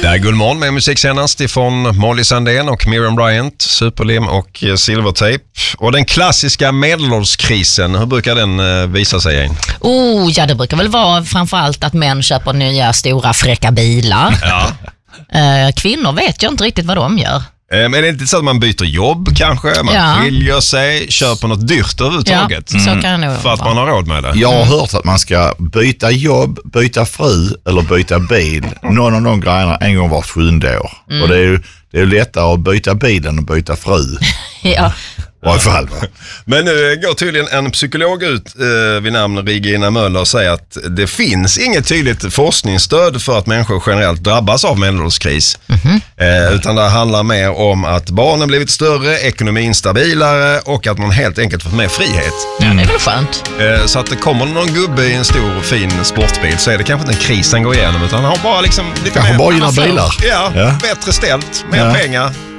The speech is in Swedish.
Det är Guldmorgon med musik senast ifrån Molly Sandén och Miriam Bryant, Superlim och Silvertape. Och den klassiska medelålderskrisen, hur brukar den visa sig in? Ja, det brukar väl vara framförallt att män köper nya stora fräcka bilar. Ja. Kvinnor vet jag inte riktigt vad de gör. Men är det inte så att man byter jobb kanske? Man skiljer sig, köper något dyrt överhuvudtaget. Ja, så kan det nog för att man har råd med det. Jag har hört att man ska byta jobb, byta fru eller byta bil. Någon av de grejerna en gång var 7:e år. Och det är lättare att byta bilen och byta fru. Ja. I alla fall. Men nu går tydligen en psykolog ut vid namn Regina Möller och säger att det finns inget tydligt forskningsstöd för att människor generellt drabbas av medelålderskris. Utan det handlar mer om att barnen blivit större, ekonomin stabilare och att man helt enkelt fått mer frihet. Ja, det är väl skönt. Så att det kommer någon gubbe i en stor fin sportbil så är det kanske inte en kris han går igenom, utan han har bara liksom lite kanske mer, bara gillar bilar. Ja, bättre ställt, mer pengar.